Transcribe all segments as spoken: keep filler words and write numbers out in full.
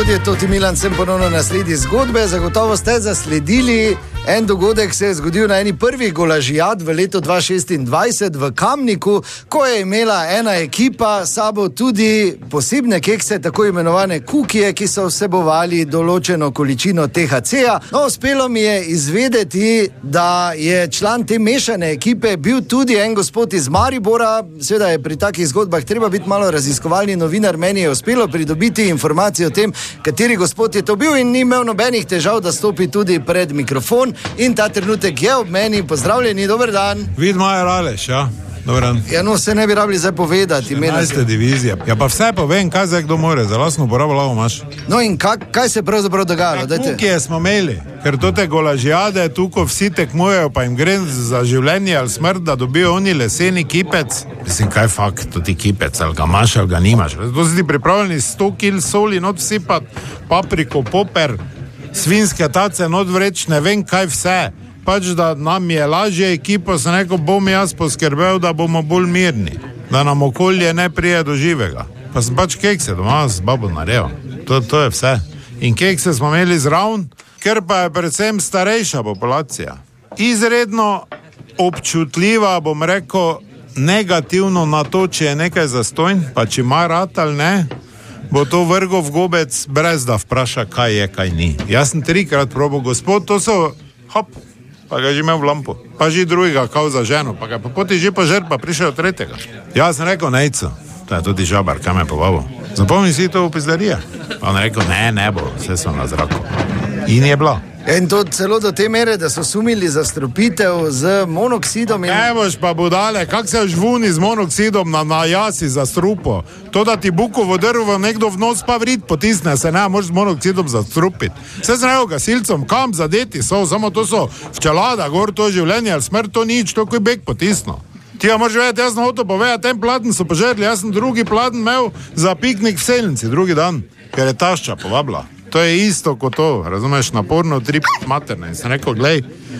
Je to ti Milan, sem ponovno na sledi zgodbe. Zagotovo ste zasledili, en dogodek se je zgodil na eni prvih golažijad v letu dva tisoč šestindvajset v Kamniku, ko je imela ena ekipa sabo tudi posebne kekse, tako imenovane kukije, ki so vsebovali določeno količino T H C-ja. No, uspelo mi je izvedeti, da je član te mešane ekipe bil tudi en gospod iz Maribora. Seveda je pri takih zgodbah treba biti malo raziskovalni novinar. Meni je uspelo pridobiti informacije o tem, kateri gospod je to bil, in ni imel nobenih težav, da stopi tudi pred mikrofon. In ta trenutek je ob meni. Pozdravljeni, dober dan. Vid Maja Raleš, ja. Dober dan. Ja, no, se ne bi rabili zdaj povedati. šestnajsta divizija. Ja, pa vse povem, kaj zdaj kdo more, za lastno uporabo lahko imaš. No in kak, kaj se pravzaprav dogajalo? Tukaj smo imeli, ker to te golažijade, tukaj vsi tekmujejo, pa jim gre za življenje ali smrt, da dobijo oni leseni kipec. Mislim, kaj fakt, to ti kipec, ali ga imaš, ali ga nimaš. To si ti pripravljeni sto kil soli not vsipat, papriko, poper, svinske tace not vreč, ne vem kaj vse. Pač, da nam je lažje ekipo, se neko bom jaz poskrbel, da bomo bolj mirni, da nam okolje ne prije do živega. Pa sem pač kekse doma z babo naredil. To, to je vse. In kekse smo imeli zraven, ker pa je predvsem starejša populacija. Izredno občutljiva, bom rekel, negativno na to, če je nekaj zastojn, pa če ima rad ali ne, bo to vrgo v gobec, brez da vpraša, kaj je, kaj ni. Jaz sem trikrat probal, gospod, to so, hop, pa ga že imel v lampu, pa že drugega, kao za ženo, pa ga pa poti že požer, pa prišel tretjega. Jaz sem rekel, nejco, to je tudi žabar, kaj me povabo. Zapomni si to v pizdarija. Pa on rekel, ne, ne bo, vse so na zraku. In je bilo. In to celo do te mere, da so sumili za strupitev z monoksidom. In... Ne boš pa budale, kak se žvuni z monoksidom na, na jasi za strupo. To, da ti bukovo drvo nekdo v nos pa vrit potisne, se ne, moraš z monoksidom zastrupiti. Vse z nejo gasilcom, kam zadeti so, samo to so včelada, gor to življenje ali smrt, to nič, to koji bek potisno. Ti ja moraš vedeti, jaz sem hotel povedati, ten platen so požerli, jaz sem drugi platen imel za piknik v Selnici, drugi dan, ker je tašča povabila. To je isto kot to, razumeš, naporno, tri p*** materne. In sem rekel, glej,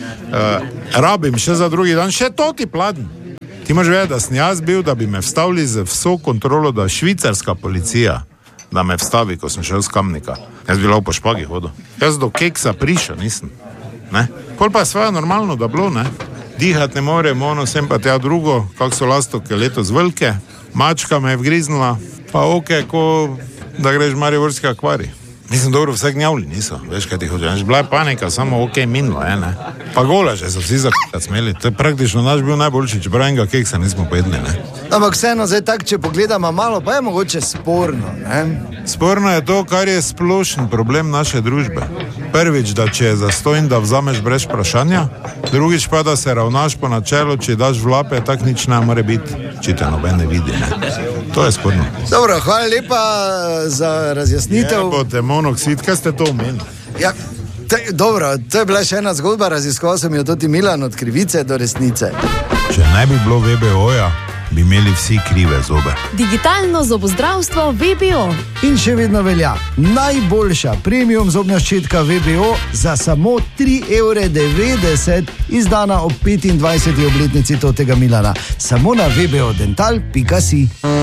uh, rabim še za drugi dan, še to ti pladen. Ti moraš vedeti, da sem jaz bil, da bi me vstavili z vso kontrolo, da švicarska policija, da me vstavi, ko sem šel z Kamnika. Jaz bi lahko po špagi hodil. Jaz do keksa prišel, nisem. Ne? Pol pa je svoje normalno, da bilo, ne? Dihat ne morem, ono sem pa tja drugo, kak so lastovke letos velike, mačka me je vgriznila, pa oke, ko da greš v Mariborski akvarij. Nisem dobro, vse gnjavli niso, veš kaj ti hočeš. Bila je panika, samo ok, minilo, je, ne. Pa golaže so vsi zakrat smeli, to je praktično naš bil najboljši, čeprav enega keksa nismo pojedli, ne. Ampak vseeno, zdaj tak, če pogledamo malo, pa je mogoče sporno, ne. Sporno je to, kar je splošen problem naše družbe. Prvič, da če je zastojn, da vzameš brez vprašanja, drugič pa, da se ravnaš po načelu, če daš v lape, tak nič ne more biti, če te noben ne vidi, ne. To je sporno. Dobro, hvala lepa za razjasnitev. Jebote, monoksid, kaj ste to omenili? Ja, te, dobro, to je bila še ena zgodba, raziskoval sem jo tudi Milan, od krivice do resnice. Če ne bi bilo V B O-ja, bi imeli vsi krive zobe. Digitalno zobozdravstvo V B O. In še vedno velja najboljša premium zobna ščetka V B O za samo tri evre devetdeset, izdana ob petindvajseti obletnici totega Milana. Samo na v b o dental pika si.